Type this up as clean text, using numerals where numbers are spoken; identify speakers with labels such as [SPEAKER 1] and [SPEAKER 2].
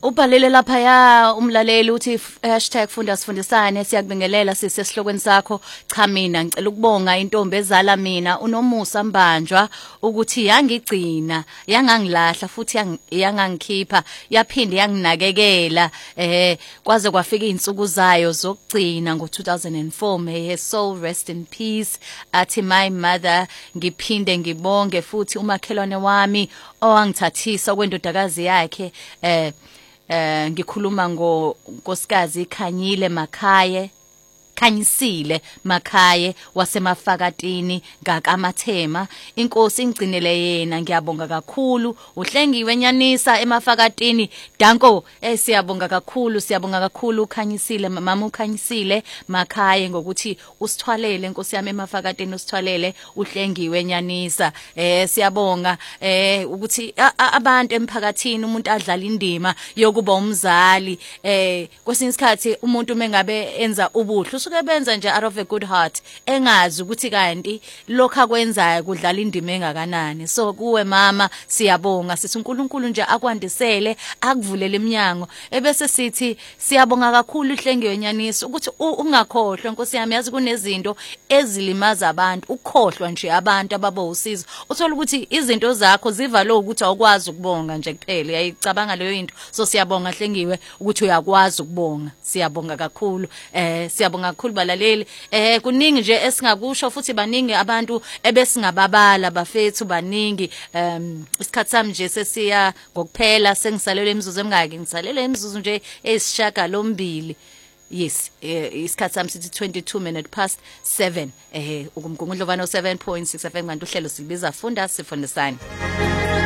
[SPEAKER 1] Ubhalele lapha ya umlaleli uthi #funda sifundisane siyakubingelela sisesihlokweni sakho cha mina ngicela ukubonga intombi ezala mina uNomusa Mbanjwa ukuthi yangigcina yangangilahla futhi yangangikhipha yaphinde yanginakekela kwaze kwafika izinsuku zayo zokugcina ngo2004 may her soul rest in peace athi my mother ngiphinde ngibonge futhi umakhelwane wami owangithathisa kwendodakazi yakhe ngikhuluma ngonkosikazi Khanyisile Makhaye wasemafakatini ngakaMathema inkosi ingcinele yena ngiyabonga kakhulu uhlengiwe nyanisa emafakatini danko siyabonga kakhulu Khanyisile mama uKhanyisile Makhaye ngokuthi usithwalele inkosi yami emafakatini usithwalele uhlengiwe nyanisa siyabonga ukuthi abantu emphakathini umuntu adlala indima yokuba umzali kwesinye isikhathi umuntu mengabe enza ubuhle benza nje out of a good heart engazi ukuthi kanti lokho akwenzayo kudlala indima engakanani so kuwe mama siyabonga sithi uNkulunkulu nje akwandisele akuvulele iminyango ebese sithi siyabonga kakhulu ihlengiwe nyanisa ukuthi ungakhohlwa Nkosi yami yazi kunezinto ezilimaza abantu ukukhohlwa nje abantu ababo usizo uthola ukuthi izinto zakho zivalo ukuthi awukwazi ukubonga nje kuphela uyayicabanga leyo into so siyabonga hlengiwe ukuthi uyakwazi ukubonga siyabonga kakhulu siyabonga kakhulu balaleli kuningi nje esingakusho futhi baningi abantu ebesingababala bafethu baningi isikhathi sami nje sesiya ngokuphela sengisalele imizuzu emingaki ngisalele imizuzu nje eyisishaka lombili yes isikhathi sami sithi 7:22 ukumgungundlovano 7.6 FM kanti uhlelo sibiza funda sifundisane